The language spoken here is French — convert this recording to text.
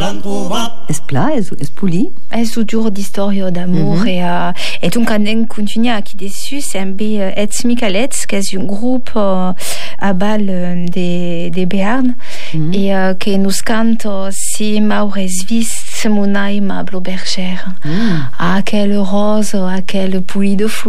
Es pla, es puli. Es dur d'histoire d'amour et donc on continue à qui dessus c'est un Ets Micalets qui est un groupe à Bâle des Béarn et qui nous cante si m'aures vist mon âme à Blobergère à quelle rose à quelle pluie de fleurs